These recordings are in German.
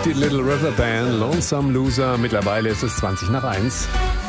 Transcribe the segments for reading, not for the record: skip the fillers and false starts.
Die Little River Band, Lonesome Loser. Mittlerweile ist es 1:20.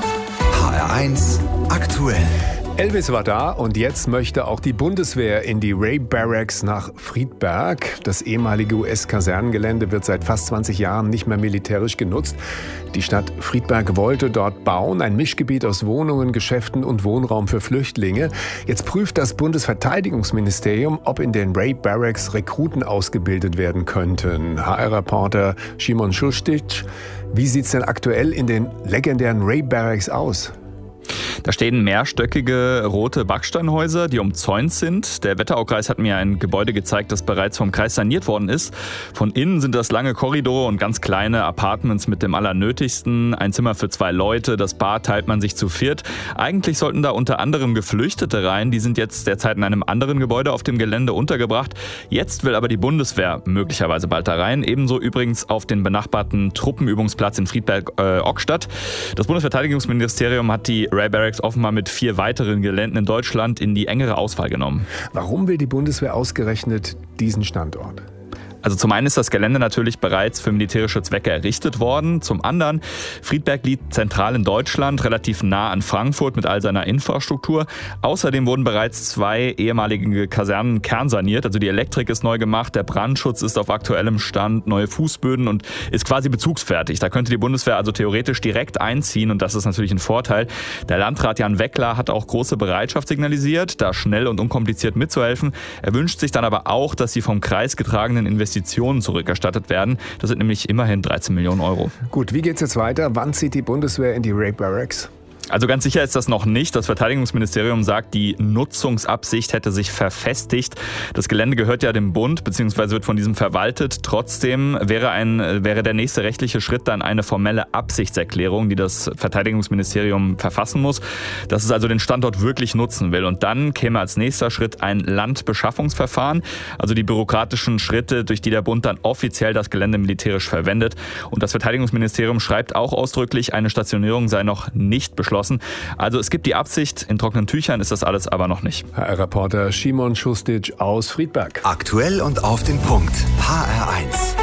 HR1 aktuell. Elvis war da und jetzt möchte auch die Bundeswehr in die Ray Barracks nach Friedberg. Das ehemalige US-Kasernengelände wird seit fast 20 Jahren nicht mehr militärisch genutzt. Die Stadt Friedberg wollte dort bauen, ein Mischgebiet aus Wohnungen, Geschäften und Wohnraum für Flüchtlinge. Jetzt prüft das Bundesverteidigungsministerium, ob in den Ray Barracks Rekruten ausgebildet werden könnten. HR-Reporter Szymon Šustić, wie sieht's denn aktuell in den legendären Ray Barracks aus? Da stehen mehrstöckige rote Backsteinhäuser, die umzäunt sind. Der Wetteraukreis hat mir ein Gebäude gezeigt, das bereits vom Kreis saniert worden ist. Von innen sind das lange Korridore und ganz kleine Apartments mit dem Allernötigsten. Ein Zimmer für 2 Leute, das Bad teilt man sich zu 4. Eigentlich sollten da unter anderem Geflüchtete rein. Die sind jetzt derzeit in einem anderen Gebäude auf dem Gelände untergebracht. Jetzt will aber die Bundeswehr möglicherweise bald da rein. Ebenso übrigens auf den benachbarten Truppenübungsplatz in Friedberg-Ockstadt. Das Bundesverteidigungsministerium hat die Ray Barracks offenbar mit 4 weiteren Geländen in Deutschland in die engere Auswahl genommen. Warum will die Bundeswehr ausgerechnet diesen Standort? Also zum einen ist das Gelände natürlich bereits für militärische Zwecke errichtet worden. Zum anderen, Friedberg liegt zentral in Deutschland, relativ nah an Frankfurt mit all seiner Infrastruktur. Außerdem wurden bereits 2 ehemalige Kasernen kernsaniert. Also die Elektrik ist neu gemacht, der Brandschutz ist auf aktuellem Stand, neue Fußböden und ist quasi bezugsfertig. Da könnte die Bundeswehr also theoretisch direkt einziehen und das ist natürlich ein Vorteil. Der Landrat Jan Weckler hat auch große Bereitschaft signalisiert, da schnell und unkompliziert mitzuhelfen. Er wünscht sich dann aber auch, dass die vom Kreis getragenen Investitionen zurückerstattet werden. Das sind nämlich immerhin 13 Millionen Euro. Gut, wie geht's jetzt weiter? Wann zieht die Bundeswehr in die Ray Barracks? Also ganz sicher ist das noch nicht. Das Verteidigungsministerium sagt, die Nutzungsabsicht hätte sich verfestigt. Das Gelände gehört ja dem Bund bzw. wird von diesem verwaltet. Trotzdem wäre der nächste rechtliche Schritt dann eine formelle Absichtserklärung, die das Verteidigungsministerium verfassen muss, dass es also den Standort wirklich nutzen will. Und dann käme als nächster Schritt ein Landbeschaffungsverfahren, also die bürokratischen Schritte, durch die der Bund dann offiziell das Gelände militärisch verwendet. Und das Verteidigungsministerium schreibt auch ausdrücklich, eine Stationierung sei noch nicht beschlossen. Also es gibt die Absicht, in trockenen Tüchern ist das alles aber noch nicht. HR-Reporter Szymon Šustić aus Friedberg. Aktuell und auf den Punkt. HR1.